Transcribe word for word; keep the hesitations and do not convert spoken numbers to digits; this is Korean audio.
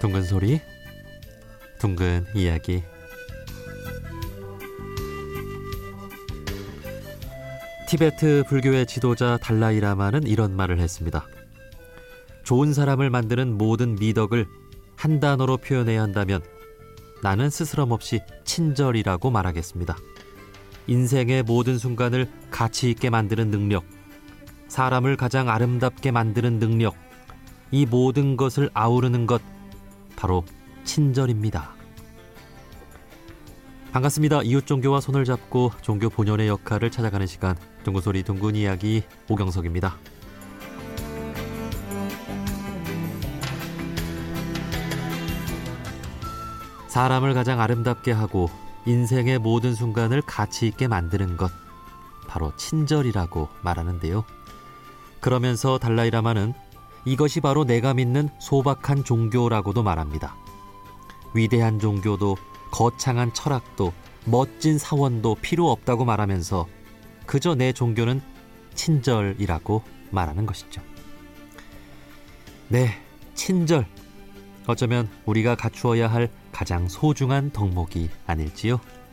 둥근 소리, 둥근 이야기. 티베트 불교의 지도자 달라이라마는 이런 말을 했습니다. 좋은 사람을 만드는 모든 미덕을 한 단어로 표현해야 한다면 나는 스스럼 없이 친절이라고 말하겠습니다. 인생의 모든 순간을 가치 있게 만드는 능력, 사람을 가장 아름답게 만드는 능력, 이 모든 것을 아우르는 것, 바로 친절입니다. 반갑습니다. 이웃 종교와 손을 잡고 종교 본연의 역할을 찾아가는 시간, 둥근소리 둥근 이야기, 오경석입니다. 사람을 가장 아름답게 하고 인생의 모든 순간을 가치 있게 만드는 것, 바로 친절이라고 말하는데요. 그러면서 달라이라마는 이것이 바로 내가 믿는 소박한 종교라고도 말합니다. 위대한 종교도 거창한 철학도 멋진 사원도 필요 없다고 말하면서 그저 내 종교는 친절이라고 말하는 것이죠. 네, 친절. 어쩌면 우리가 갖추어야 할 가장 소중한 덕목이 아닐지요.